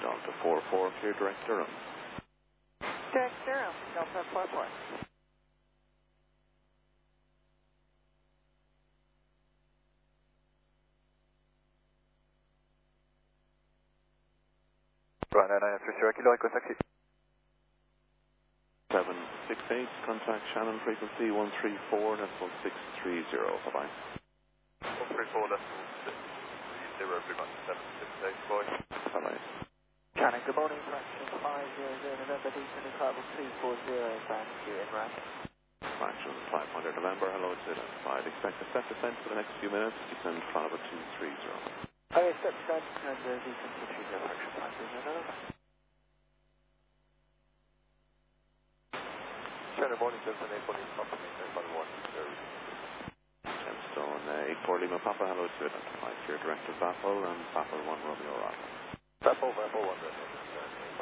Delta 44, clear direct Durham. Direct Durham, Delta 44. Right, 993 Sierra Kilo, Echo Taxi. 768, contact Shannon frequency 134, decimal 630, bye-bye. 134, decimal 630, everyone, 768, boy. Bye-bye. Shannon, good morning, fraction 500 November, descending travel 240, back to you in ramp. Fraction 500 November, hello, it's identified. Expect a set descent for the next few minutes, descend Flyover 230. Okay, step descent and descent 230, fraction 500 November. Shannon, morning, 778, Papa, 1, Gemstone 84 Lima Papa, hello, it's identified. Clear direct to Vappel and Vappel 1 Romeo Alpha. Vappel 1, Romeo.